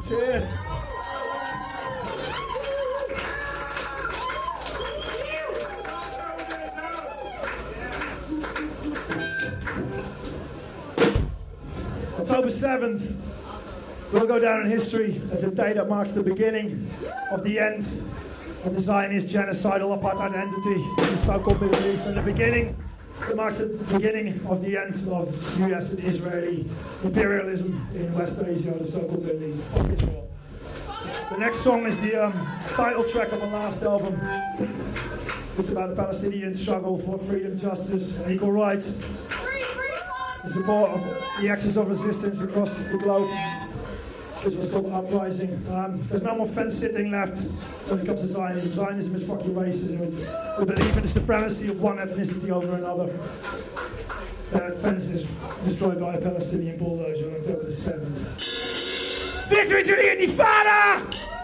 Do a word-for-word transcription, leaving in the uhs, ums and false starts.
Cheers. October seventh will go down in history as a day that marks the beginning of the end of the Zionist genocidal apartheid entity in the so-called Middle East, and the beginning that marks the beginning of the end of U S and Israeli imperialism in West Asia, the so-called Middle East. Fuck Israel. The next song is the um, title track of the last album. It's about the Palestinian struggle for freedom, justice, and equal rights. The support of the axis of resistance across the globe. This was called Uprising. Um, there's no more fence-sitting left when it comes to Zionism. Zionism is fucking racism. It's the belief in the supremacy of one ethnicity over another. That fence is destroyed by a Palestinian bulldozer on October the seventh. Victory to the Intifada!